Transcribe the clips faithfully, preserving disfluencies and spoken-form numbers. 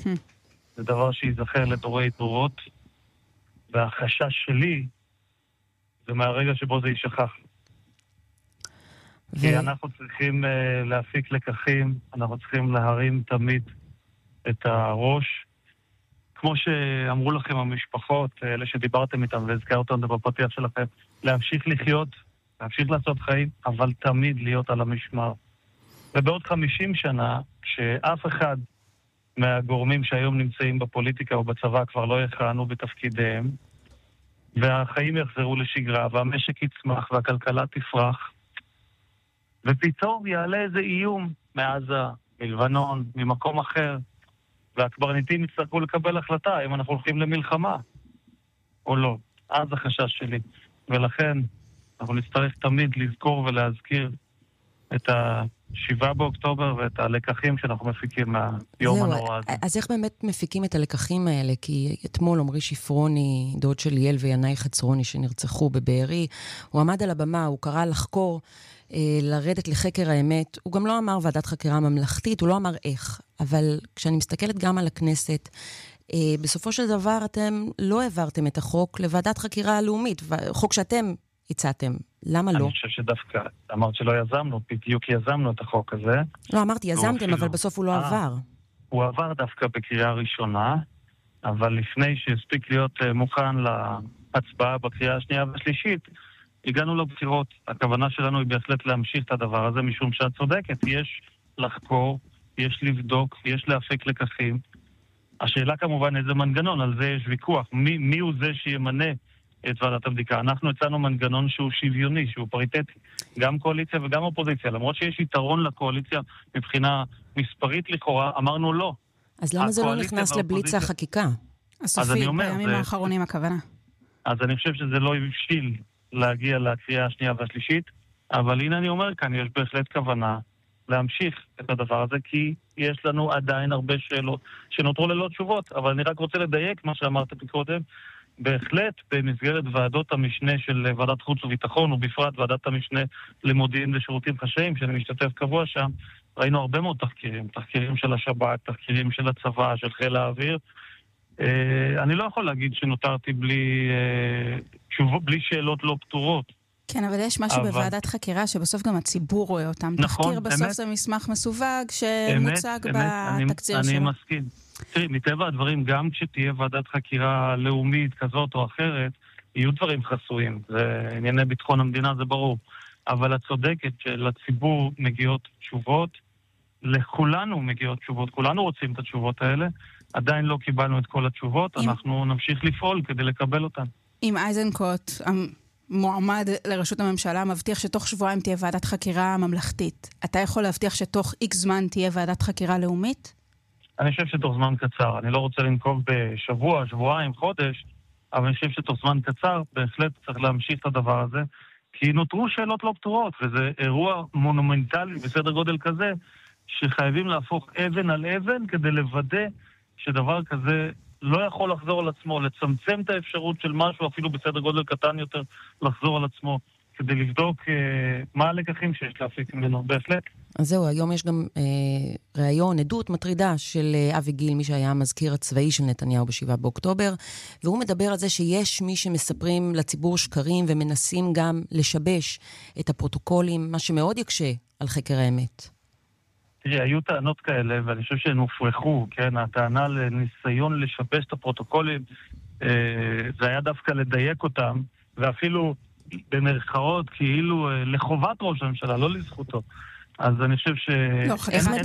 זה דבר שיזכר לדורי דורות, והחשש שלי זה מהרגע שבו זה יישכח. ו... כי אנחנו צריכים uh, להפיק לקחים, אנחנו צריכים להרים תמיד את הראש, כמו שאמרו לכם המשפחות, אלה שדיברתם איתם והזכרתם בפתיח שלכם, להמשיך לחיות, להמשיך לעשות חיים, אבל תמיד להיות על המשמר. ובעוד חמישים שנה, כשאף אחד מהגורמים שהיום נמצאים בפוליטיקה או בצבא כבר לא יכהנו בתפקידיהם, והחיים יחזרו לשגרה, והמשק יצמח, והכלכלה תפרח, ופתאום יעלה איזה איום מעזה, מלבנון, ממקום אחר, והקברניטים יצטרכו לקבל החלטה אם אנחנו הולכים למלחמה או לא. אז החשש שלי. ולכן אנחנו נצטרך תמיד לזכור ולהזכיר את השבעה באוקטובר ואת הלקחים שאנחנו מפיקים מהיום הנורא הזה. אז איך באמת מפיקים את הלקחים האלה? כי אתמול עמרי שפרוני, דוד של ליאל וינאי חצרוני שנרצחו בבארי, הוא עמד על הבמה, הוא קרא לחקור, לרדת לחקר האמת. הוא גם לא אמר ועדת חקירה ממלכתית, הוא לא אמר איך. אבל כשאני מסתכלת גם על הכנסת, בסופו של דבר אתם לא העברתם את החוק לוועדת חקירה הלאומית, חוק שאתם הצעתם. למה לא? אני חושב שדווקא, אמרת שלא יזמנו, בדיוק יזמנו את החוק הזה. לא, אמרתי, יזמתם, אבל בסוף הוא לא עבר. הוא עבר דווקא בקריאה ראשונה, אבל לפני שהספיק להיות מוכן להצבעה בקריאה השנייה והשלישית, הגענו לבחירות. הכוונה שלנו היא בהחלט להמשיך את הדבר הזה, משום שאת צודקת. יש לחקור, יש לבדוק, יש להפיק לקחים. השאלה כמובן איזה מנגנון, על זה יש ויכוח. מי, מי הוא זה שימנה את ועדת הבדיקה? אנחנו הצענו מנגנון שהוא שוויוני, שהוא פריטטי. גם קואליציה וגם אופוזיציה. למרות שיש יתרון לקואליציה מבחינה מספרית לכאורה, אמרנו לא. אז למה זה לא נכנס לבליץ החקיקה? הסופי, בימים האחרונים הכוונה. אז אני חושב שזה לא הבשיל להגיע לקריאה השנייה והשלישית, אבל הנה אני אומר כאן, יש בהחלט כוונה להמשיך את הדבר הזה, כי יש לנו עדיין הרבה שאלות שנותרו ללא תשובות, אבל אני רק רוצה לדייק מה שאמרת קודם, בהחלט במסגרת ועדות המשנה של ועדת חוץ וביטחון, ובפרט ועדת המשנה למודיעין ושירותים חשאיים, שאני משתתף קבוע שם, ראינו הרבה מאוד תחקירים, תחקירים של השב"כ, תחקירים של הצבא, של חיל האוויר. אני לא יכול להגיד שנותרתי בלי, בלי שאלות לא פתורות. כן, אבל יש משהו אבל... בוועדת חקירה שבסוף גם הציבור רואה אותם. נכון, תחקיר בסוף אמת. זה מסמך מסווג שמוצג אמת, בתקציר אני, שלו. אני מסכים. תראי, מטבע הדברים, גם כשתהיה ועדת חקירה לאומית כזאת או אחרת, יהיו דברים חסויים. זה ענייני ביטחון המדינה, זה ברור. אבל את צודקת שלציבור מגיעות תשובות, לכולנו מגיעות תשובות, כולנו רוצים את התשובות האלה, עדיין לא קיבלנו את כל התשובות, אם... אנחנו נמשיך לפעול כדי לקבל אותן. אם איזנקוט, מועמד לראשות הממשלה, מבטיח שתוך שבועיים תהיה ועדת חקירה ממלכתית, אתה יכול להבטיח שתוך איקס זמן תהיה ועדת חקירה לאומית? אני חושב שתוך זמן קצר. אני לא רוצה לנקוב בשבוע, שבועיים, חודש, אבל אני חושב שתוך זמן קצר בהחלט צריך להמשיך את הדבר הזה, כי נותרו שאלות לא פתורות, וזה אירוע מונומנטלי בסדר גודל כזה, שחייבים להפוך אבן על אבן כדי לוודא שדבר כזה לא יכול לחזור על עצמו, לצמצם את האפשרות של משהו, אפילו בסדר גודל קטן יותר, לחזור על עצמו, כדי לבדוק אה, מה הלקחים שיש להפיק ממנו, בהחלט. אז זהו, היום יש גם אה, ראיון, עדות מטרידה של אה, אבי גיל, מי שהיה המזכיר הצבאי של נתניהו בשבעה באוקטובר, והוא מדבר על זה שיש מי שמספרים לציבור שקרים ומנסים גם לשבש את הפרוטוקולים, מה שמאוד יקשה על חקר האמת. תראי, היו טענות כאלה, ואני חושב שהן הופרכו, כן? הטענה לניסיון לשבש את הפרוטוקולים, אה, זה היה דווקא לדייק אותם, ואפילו במרכאות כאילו אה, לחובת ראש הממשלה, לא לזכותו. אז אני חושב ש... לא,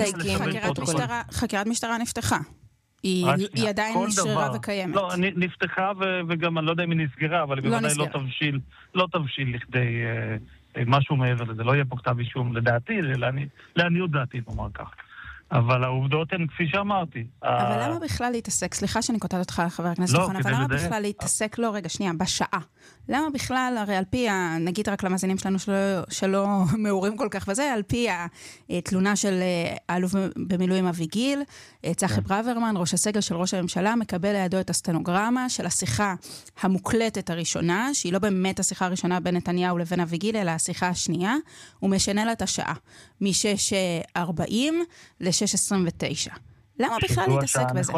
חקירת משטרה נפתחה. היא עדיין נשארה וקיימת. לא, נפתחה וגם אני לא יודע אם היא נסגרה, אבל היא בוודאי לא תבשיל לכדי משהו מעבר לזה. לא יהיה פה כתב אישום לדעתי, לעניות דעתי, נאמר כך. אבל העובדות הן כפי שאמרתי. אבל למה בכלל להתעסק? סליחה שאני קוטעת אותך, חבר הכנסת נכון, אבל למה בכלל להתעסק? לא, רגע, שנייה, בשעה. למה בכלל, הרי על פי, נגיד רק למאזינים שלנו שלא מעורים כל כך וזה, על פי התלונה של האלוף במילואים אבי גיל, צחי ברוורמן, ראש הסגל של ראש הממשלה, מקבל לידו את הסטנוגרמה של השיחה המוקלטת הראשונה, שהיא לא באמת השיחה הראשונה בין נתניהו לבין אבי גיל, אלא השיחה השנייה, הוא משנה לה את השעה, מ-שש ארבעים ל-שש עשרים ותשע. למה בכלל להתעסק בזה?